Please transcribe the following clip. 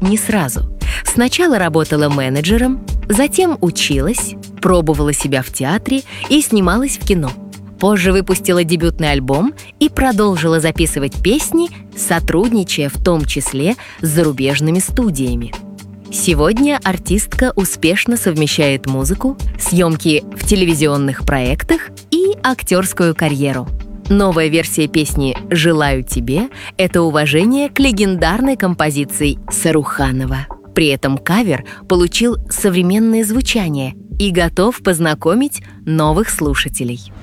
не сразу. Сначала работала менеджером, затем училась, пробовала себя в театре и снималась в кино. Позже выпустила дебютный альбом и продолжила записывать песни, сотрудничая в том числе с зарубежными студиями. Сегодня артистка успешно совмещает музыку, съемки в телевизионных проектах и актерскую карьеру. Новая версия песни «Желаю тебе» — это уважение к легендарной композиции Саруханова. При этом кавер получил современное звучание и готов познакомить новых слушателей.